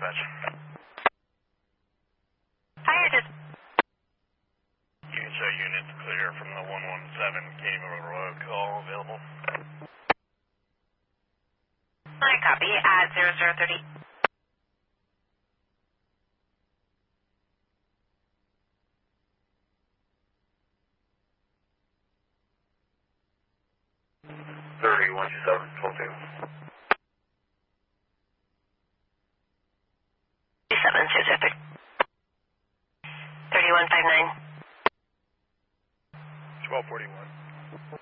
dispatch. Hi, this You can show units clear from the 117 Game Road call available. I copy at 0030. One two seven, 12-2. 27 3159. 1241.